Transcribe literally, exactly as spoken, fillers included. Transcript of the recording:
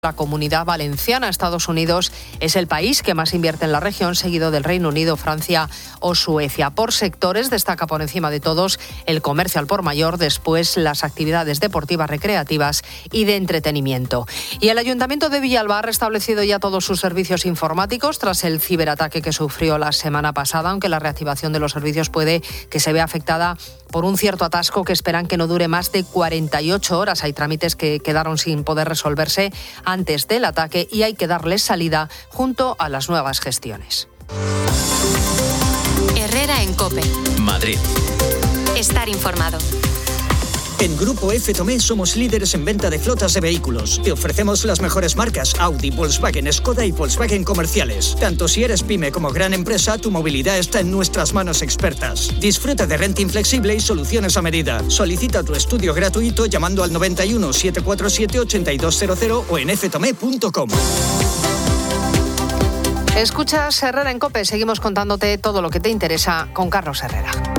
La Comunidad Valenciana. Estados Unidos es el país que más invierte en la región, seguido del Reino Unido, Francia o Suecia. Por sectores destaca por encima de todos el comercio al por mayor, después las actividades deportivas, recreativas y de entretenimiento. Y el Ayuntamiento de Villalba ha restablecido ya todos sus servicios informáticos tras el ciberataque que sufrió la semana pasada, aunque la reactivación de los servicios puede que se vea afectada por un cierto atasco que esperan que no dure más de cuarenta y ocho horas. Hay trámites que quedaron sin poder resolverse antes del ataque y hay que darles salida junto a las nuevas gestiones. Herrera en COPE. Madrid. Estar informado. En Grupo F. Tomé somos líderes en venta de flotas de vehículos. Te ofrecemos las mejores marcas Audi, Volkswagen, Skoda y Volkswagen comerciales. Tanto si eres pyme como gran empresa, tu movilidad está en nuestras manos expertas. Disfruta de renting flexible y soluciones a medida. Solicita tu estudio gratuito llamando al noventa y uno, setecientos cuarenta y siete, ochenta y dos cero cero o en f tomé punto com. Escuchas Herrera en COPE. Seguimos contándote todo lo que te interesa con Carlos Herrera.